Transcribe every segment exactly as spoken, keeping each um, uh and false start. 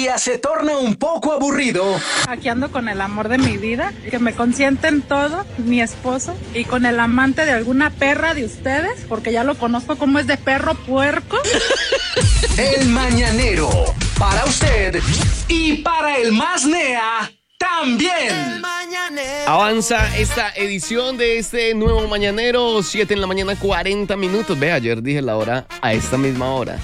día se torna un poco aburrido. Aquí ando con el amor de mi vida, que me consienten todo, mi esposo, y con el amante de alguna perra de ustedes, porque ya lo conozco como es de perro puerco. El Mañanero, para usted y para el más nea también. Avanza esta edición de este nuevo Mañanero, siete en la mañana, cuarenta minutos. Ve, ayer dije la hora a esta misma hora.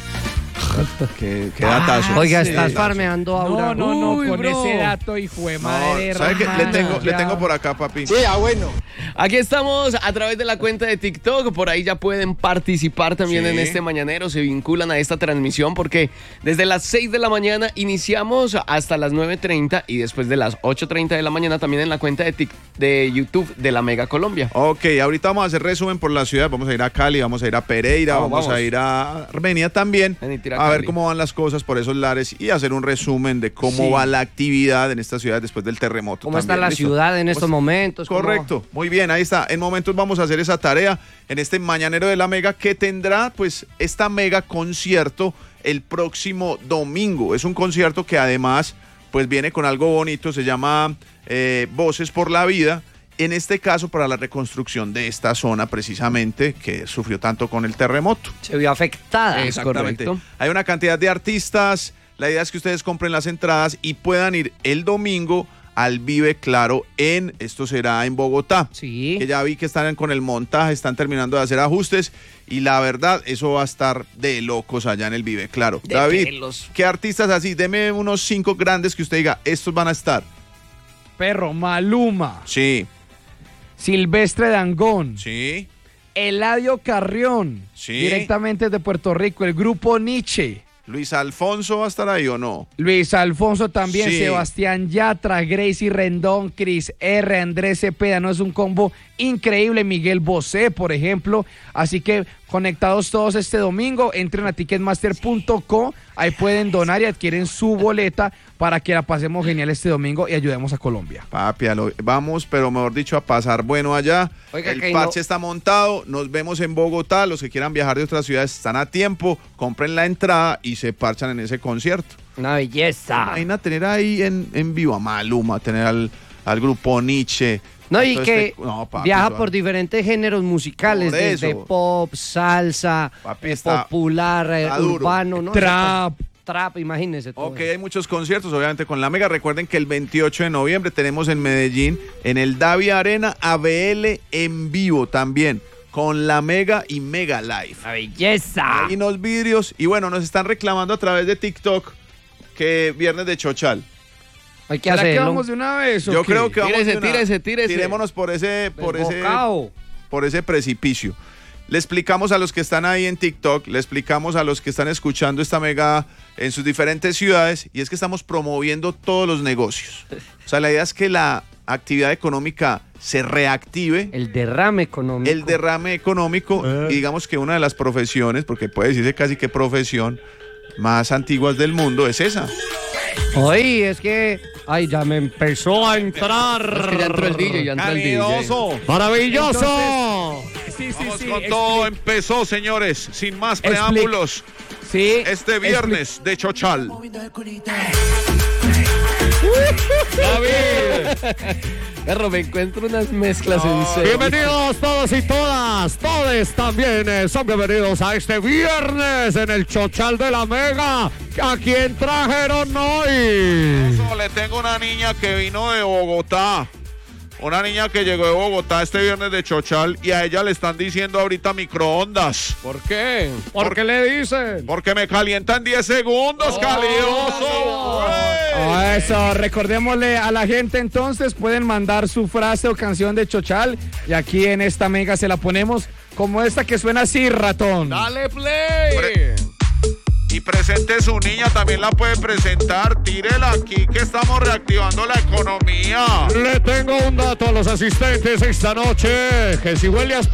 Qué, qué datazo. Ah, Oiga, Sí. estás farmeando ahora. No, no, no, Uy, con bro. ese dato, hijo de madre. No, ¿sabe qué? Le hermano, tengo, le ya. tengo por acá, papi. Sí, ah, bueno. Aquí estamos a través de la cuenta de TikTok, por ahí ya pueden participar también Sí. en este Mañanero, se vinculan a esta transmisión porque desde las seis de la mañana iniciamos hasta las nueve treinta y después de las ocho treinta de la mañana también en la cuenta de, tic, de YouTube de la Mega Colombia. Ok, ahorita vamos a hacer resumen por la ciudad. Vamos a ir a Cali, vamos a ir a Pereira, Vamos, vamos, vamos. a ir a Armenia también. Ven y tira A ver Cali. cómo van las cosas por esos lares y hacer un resumen de cómo Sí. va la actividad en esta ciudad después del terremoto. ¿Cómo está también, la ¿listo? ciudad en ¿Cómo estos está? momentos? ¿Cómo- Correcto, muy bien, ahí está. En momentos vamos a hacer esa tarea en este Mañanero de la Mega que tendrá pues esta mega concierto el próximo domingo. Es un concierto que además pues viene con algo bonito, se llama eh, Voces por la Vida. En este caso para la reconstrucción de esta zona precisamente que sufrió tanto con el terremoto. Se vio afectada. Es correcto. Hay una cantidad de artistas. La idea es que ustedes compren las entradas y puedan ir el domingo al Vive Claro en, esto será en Bogotá. Sí. Que ya vi que están con el montaje, están terminando de hacer ajustes y la verdad, eso va a estar de locos allá en el Vive Claro. De David, pelos. ¿qué artistas así? Deme unos cinco grandes que usted diga, estos van a estar. Perro, Maluma, Sí, Silvestre Dangond, sí, Eladio Carrión, Sí. directamente de Puerto Rico, el grupo Nietzsche, Luis Alfonso va a estar ahí o no. Luis Alfonso también, Sí. Sebastián Yatra, Gracie Rendón, Chris R, Andrés Cepeda, no es un combo increíble, Miguel Bosé, por ejemplo, así que conectados todos este domingo, entren a ticketmaster punto co, ahí pueden donar y adquieren su boleta para que la pasemos genial este domingo y ayudemos a Colombia. Papi, a lo- vamos, pero mejor dicho, a pasar bueno allá. Oiga, el que parche no- está montado, nos vemos en Bogotá. Los que quieran viajar de otras ciudades están a tiempo, compren la entrada y se parchan en ese concierto. Una belleza. Imagina tener ahí en, en vivo a Maluma, tener al, al grupo Nietzsche. No, y todo que este- no, papi, viaja eso- por diferentes géneros musicales, Por desde eso. pop, salsa, Papi, eh, está- popular, eh, está duro. urbano, ¿no? Trap. Trap, imagínese todo. Ok, hay muchos conciertos, obviamente con la Mega. Recuerden que el veintiocho de noviembre tenemos en Medellín, en el Davi Arena, A B L en vivo también, con la Mega y Mega Live. ¡La belleza! Hay unos vidrios y bueno, nos están reclamando a través de TikTok que viernes de Chochal. Hay que ¿Será que hacerlo. vamos de una vez o Yo qué? creo que vamos Tírese, de una- tírese, tírese. Tirémonos por ese, por ese, Desbocado. por ese precipicio. Le explicamos a los que están ahí en TikTok, le explicamos a los que están escuchando esta Mega en sus diferentes ciudades y es que estamos promoviendo todos los negocios. O sea, la idea es que la actividad económica se reactive, El derrame económico. el derrame económico y digamos que una de las profesiones, porque puede decirse casi que profesión más antiguas del mundo es esa. Oye, es que... Ay, ya me empezó a entrar. Es que ya entró el D J, ya entró el D J. ¡Maravilloso! Sí, sí, Vamos sí. con expli- todo, empezó, señores, sin más Expli- preámbulos, Sí. este viernes de Chochal. Perro, me encuentro unas mezclas en serio. Bienvenidos todos y todas, todos también eh, son bienvenidos a este viernes en el Chochal de la Mega. ¿A quién trajeron hoy? Eso, le tengo una niña que vino de Bogotá. Una niña que llegó de Bogotá este viernes de Chochal y a ella le están diciendo ahorita microondas. ¿Por qué? ¿Por qué le dicen? Porque me calientan diez segundos, calidoso. Ah, eso, recordémosle a la gente entonces, pueden mandar su frase o canción de Chochal y aquí en esta Mega se la ponemos como esta que suena así, ratón. ¡Dale play! Pre- Y presente su niña, también la puede presentar. Tírela aquí que estamos reactivando la economía. Le tengo un dato a los asistentes esta noche, que si huele a